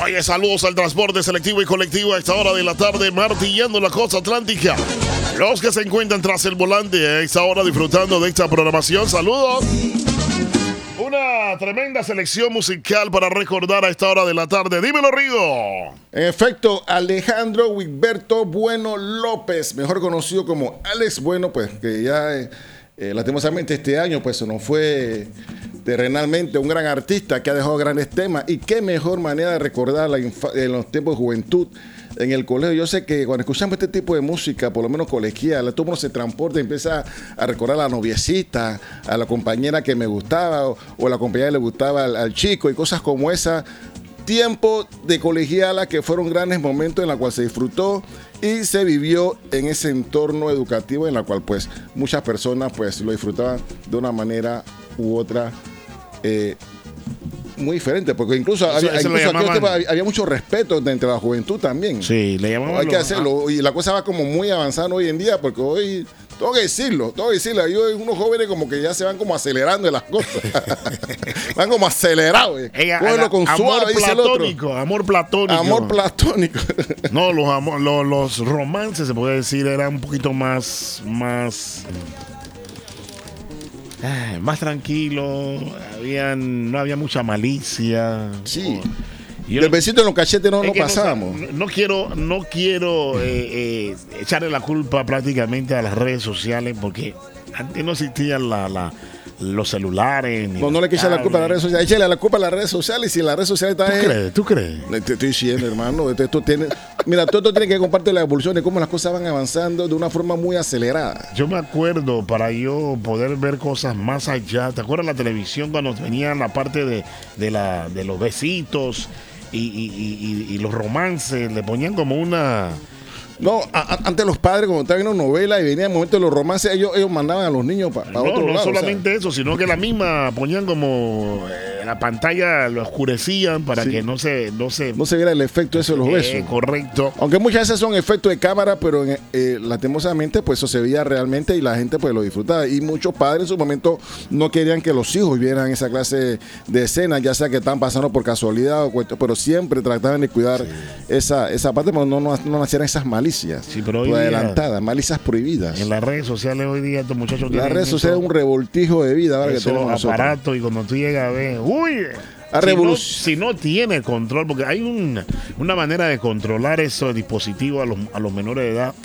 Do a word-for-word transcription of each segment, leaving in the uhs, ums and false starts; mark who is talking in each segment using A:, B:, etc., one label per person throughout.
A: Oye, saludos al transporte selectivo y colectivo a esta hora de la tarde, martillando la costa atlántica. Los que se encuentran tras el volante a esta hora disfrutando de esta programación, saludos. Una tremenda selección musical para recordar a esta hora de la tarde. Dímelo, Rigo.
B: En efecto, Alejandro Wigberto Bueno López, mejor conocido como Alex Bueno, pues que ya eh, eh, lastimosamente este año pues se nos fue terrenalmente un gran artista que ha dejado grandes temas. Y qué mejor manera de recordar la infa- en los tiempos de juventud en el colegio. Yo sé que cuando escuchamos este tipo de música, por lo menos colegial, todo uno se transporta y empieza a recordar a la noviecita, a la compañera que me gustaba o, o la compañera que le gustaba al, al chico y cosas como esa. Tiempo de colegiala que fueron grandes momentos en los cuales se disfrutó y se vivió en ese entorno educativo en el cual pues muchas personas pues lo disfrutaban de una manera u otra eh, muy diferente, porque incluso,
A: Eso-
B: había,
A: eso le
B: incluso aquellos
A: llamaban-
B: tiempos había mucho respeto entre la juventud también.
A: Sí, le llamamos.
B: Hay que hacerlo y la cosa va como muy avanzando hoy en día porque hoy tengo que decirlo, tengo que decirlo, hay unos jóvenes como que ya se van como acelerando en las cosas. Van como acelerados.
A: Ey, a-
B: Cógelo con
A: amor
B: suave, dice el otro.
A: platónico, amor platónico.
B: Amor platónico.
A: No, los, amor- los, los romances, se puede decir, eran un poquito más, más, eh, más tranquilos. Habían, no había mucha malicia.
B: Sí.
A: Y yo-
B: Del besito en los cachetes no
A: es
B: nos
A: que no
B: pasamos.
A: sa- No, no quiero, no quiero eh, eh, echarle la culpa prácticamente a las redes sociales porque antes no existían la, la- los celulares. ni
B: No, no le
A: los
B: que echar la culpa a las redes
A: cables.
B: sociales. Échale la culpa a las redes sociales. Si las redes sociales
A: ¿Tú
B: están.
A: crees? ¿Tú crees?
B: Te estoy diciendo, hermano. Esto, esto tiene, mira, todo esto tiene que compartir la evolución de cómo las cosas van avanzando de una forma muy acelerada.
A: Yo me acuerdo, para yo poder ver cosas más allá, ¿te acuerdas la televisión cuando venían la parte de, de, la, de los besitos y, y- y- y- y los romances? Le ponían como una...
B: No, a- a- antes los padres, cuando estaban viendo novelas y venía el momento de los romances, ellos, ellos mandaban a los niños para
A: No,
B: otro
A: no
B: lado.
A: solamente eso, sino que la misma ponían como eh, la pantalla, lo oscurecían para
B: Sí.
A: que no se... No se
B: o sea, no se viera el efecto ese de los
A: eh,
B: besos.
A: correcto.
B: Aunque muchas veces son efectos de cámara, pero en- eh, lastimosamente pues eso se veía realmente y la gente pues lo disfrutaba. Y muchos padres en su momento no querían que los hijos vieran esa clase de escenas, ya sea que están pasando por casualidad o cuestión, pero siempre trataban de cuidar esa, esa parte, pero no, no, no nacieran esas malicias.
A: Sí, pero hoy
B: pues,
A: día-
B: adelantadas, malicias prohibidas.
A: En las redes sociales hoy día estos muchachos
B: Las
A: tienen
B: redes
A: eso-
B: sociales es un revoltijo de vida ahora que
A: esos
B: tenemos nosotros.
A: aparatos y cuando tú llegas a ver, uy,
B: A
A: si, no,
B: revoluc-
A: si no tiene control, porque hay un- una manera de controlar esos dispositivos a los, a los menores de edad,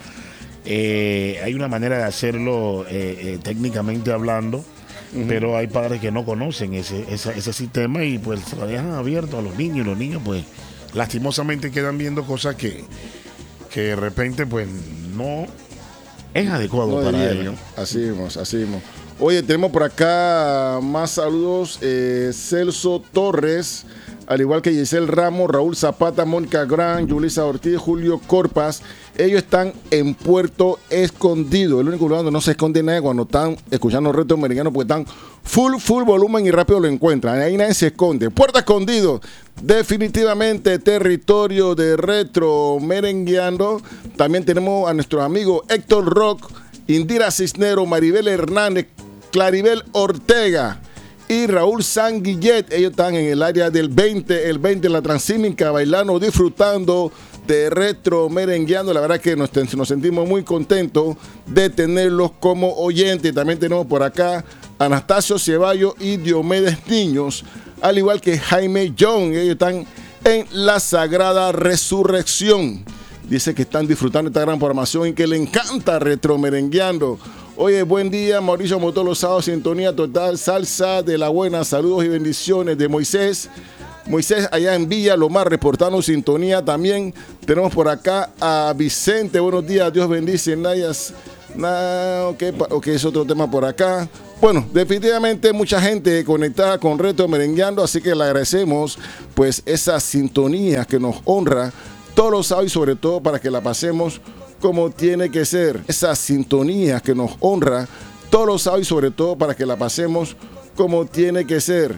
A: eh, hay una manera de hacerlo eh, eh, técnicamente hablando, pero hay padres que no conocen ese, ese, ese sistema y pues se lo dejan abierto a los niños y los niños pues lastimosamente quedan viendo cosas que, que de repente pues no es adecuado
B: No
A: para
B: debieran.
A: ellos.
B: Así mismo, así mismo. Oye, tenemos por acá más saludos. Eh, Celso Torres, al igual que Giselle Ramos, Raúl Zapata, Mónica Gran, Yulisa Ortiz, Julio Corpas. Ellos están en Puerto Escondido, el único lugar donde no se esconde nadie cuando están escuchando retos merengueanos, porque están full, full volumen y rápido lo encuentran. Ahí nadie se esconde. Puerto Escondido, definitivamente territorio de retro merengueando. También tenemos a nuestro amigo Héctor Rock, Indira Cisnero, Maribel Hernández, Claribel Ortega y Raúl Sanguillet. Ellos están en el área del veinte, el veinte, la Transísmica, bailando, disfrutando de retro merengueando. La verdad que nos, nos sentimos muy contentos de tenerlos como oyentes. También tenemos por acá Anastasio Ceballos y Diomedes Niños, al igual que Jaime John. Ellos están en la Sagrada Resurrección. Dice que están disfrutando esta gran programación y que le encanta retro merengueando. Oye, buen día, Mauricio Motolo Sábado, sintonía total, salsa de la buena, saludos y bendiciones de Moisés. Moisés allá en Villa Lomar reportando sintonía también. Tenemos por acá a Vicente, buenos días, Dios bendice, Nayas. Nah, ok, ok, es otro tema por acá. Bueno, definitivamente mucha gente conectada con Retro Merengueando, así que le agradecemos pues esa sintonía que nos honra todos los sábados y sobre todo para que la pasemos como tiene que ser. Esa sintonía que nos honra todos los sábados y sobre todo para que la pasemos como tiene que ser.